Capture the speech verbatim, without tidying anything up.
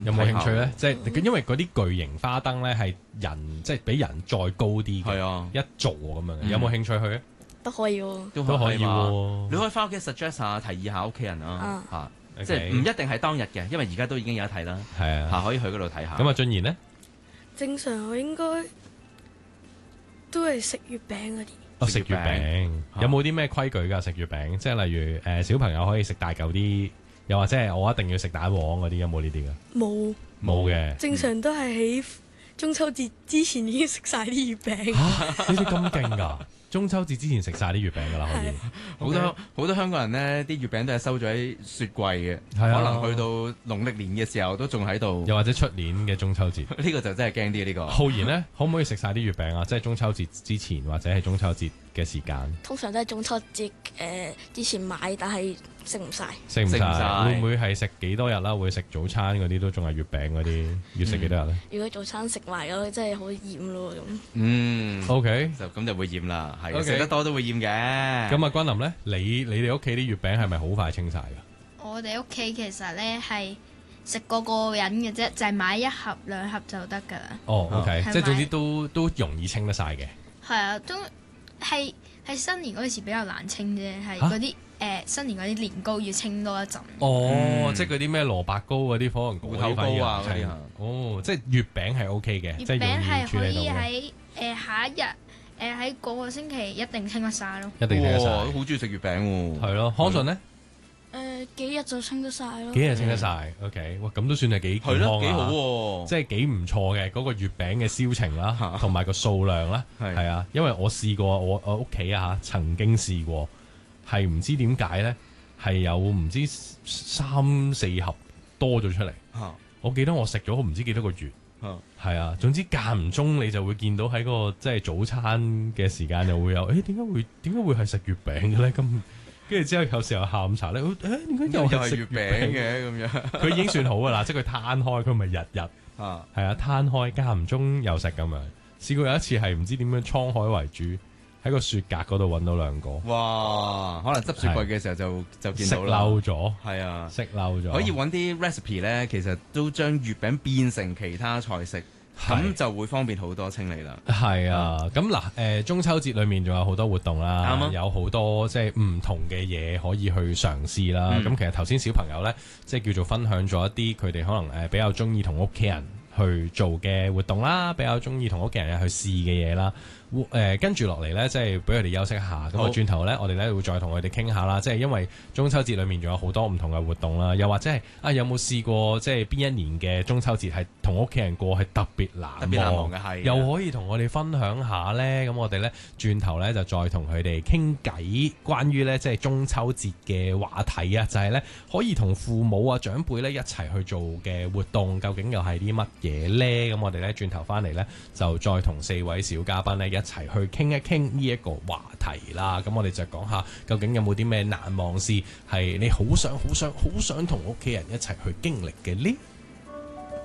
有冇興趣咧？即係因為嗰啲巨型花燈咧係人即係比人再高啲嘅， 係啊， 一座咁樣嘅。有冇興趣去咧？ 都可以喎， 都可以喎。 你可以翻屋企 suggest 下，提議下屋企人啊，嚇。 Okay. 即係唔一定係當日嘅，因為而家都已經有得睇啦。 係啊， 嚇可以去嗰度睇下。 咁啊，俊賢呢？ 正常我應該都係食月餅嗰啲。 哦，食月餅、啊、有冇啲咩規矩㗎？食月餅即係例如誒、呃、小朋友可以食大嚿啲，又或者係我一定要食蛋黃嗰啲，有冇呢啲㗎？ 冇冇嘅。 正常都係喺中秋節之前已經食晒啲月餅。 嚇！你哋咁勁㗎？中秋節之前食晒啲月餅㗎啦，可以。 好多好多香港人呢啲月餅都係收咗喺雪櫃嘅， 啊、 可能去到農曆年嘅時候都仲喺度。 又或者出年嘅中秋節， 呢個就真係驚啲呢個。 浩然呢，可唔可以食晒啲月餅啊？即係中秋節之前或者係中秋節嘅時間。 通常都係中秋節誒、呃、之前買，但係食唔晒。 食唔晒，會唔會係食幾多日啦？會食早餐嗰啲都仲係月餅嗰啲，要食幾多日咧？ 如果早餐食埋咗，真係好厭咯咁。 嗯 ，OK， 就咁就會厭啦，係食 Okay. 得多都會厭嘅。 咁啊，君琳咧，你你哋屋企啲月餅係咪好快清晒㗎？ 我哋屋企其實咧係食個個人嘅啫，就係、是、買一盒兩盒就得㗎啦。 哦，OK， 係即係總之都都容易清得晒嘅。 係啊，都係係新年嗰時比較難清啫，係嗰啲誒新年嗰啲年糕要清多一陣。 哦， 嗯、 即係嗰啲咩蘿蔔糕嗰啲，可能芋頭糕啊嗰啲。 哦，即係月餅係 OK 嘅， 月餅係可以喺誒、呃、下一日誒喺嗰個星期一定清得晒咯。 一定清得晒。 都好中意食月餅喎。 係咯，康順咧？ 誒、呃、幾日就清得晒咯。 幾日清得晒、嗯、OK，哇，咁都算係幾健康啊， 幾好喎， 即係幾唔錯嘅嗰個月餅嘅銷情啦，同埋個數量啦，係啊，因為我試過我我屋企啊嚇，曾經試過係唔知點解咧，係有唔知三四盒多咗出嚟。我記得我食咗唔知幾多個月，係啊，總之間唔中你就會見到喺個即係早餐嘅時間就會有，誒點解會點解會係食月餅嘅咧？咁跟住之後有時候下午茶咧，誒點解又係食月餅嘅咁樣？佢已經算好噶啦，即係佢攤開，佢咪日日啊，係啊，攤開間唔中又食咁樣。試過有一次係唔知點樣滄海為主，喺個雪格嗰度揾到兩個。哇！ 可能執雪櫃嘅時候就就見到啦。 食漏咗， 係啊， 食漏咗。 可以揾啲 recipe 咧，其實都將月餅變成其他菜式。咁就會方便好多清理啦。 係啊，咁嗱，誒中秋節裏面仲有好多活動啦， 啱啊， 有好多即係唔同嘅嘢可以去嘗試啦。咁、嗯、其實頭先小朋友咧，即係叫做分享咗一啲佢哋可能誒比較中意同屋企人去做嘅活動啦，比較中意同屋企人去試嘅嘢啦。誒跟住落嚟呢，即係俾佢哋休息一下。咁啊，轉頭呢，我哋呢會再同佢哋傾下啦。即係因為中秋節裏面仲有好多唔同嘅活動啦，又或者係啊，有冇試過即係邊一年嘅中秋節係同屋企人過係特別難忘，特別難忘嘅係，又可以同我哋分享下呢。咁我哋呢，轉頭呢就再同佢哋傾偈，關於呢，即係中秋節嘅話題啊，就係呢，可以同父母啊長輩呢一齊去做嘅活動，究竟又係啲乜嘢呢？咁我哋呢，轉頭翻嚟呢，就再同四位小嘉賓呢一齊去傾一傾呢一個話題啦。咁我哋就講下究竟有冇啲咩難忘事係你好想好想好想同屋企人一齊去經歷嘅呢？